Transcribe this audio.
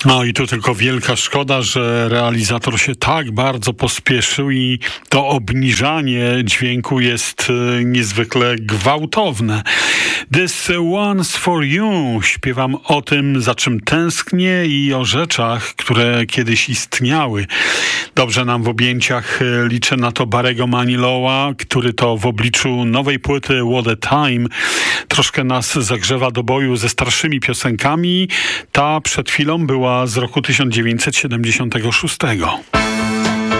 No i tu tylko wielka szkoda, że realizator się tak bardzo pospieszył i to obniżanie dźwięku jest niezwykle gwałtowne. This one's for you. Śpiewam o tym, za czym tęsknię i o rzeczach, które kiedyś istniały. Dobrze nam w objęciach, liczę na to, Barry'ego Manilowa, który to w obliczu nowej płyty What a Time troszkę nas zagrzewa do boju ze starszymi piosenkami. Ta przed chwilą była z roku 1976.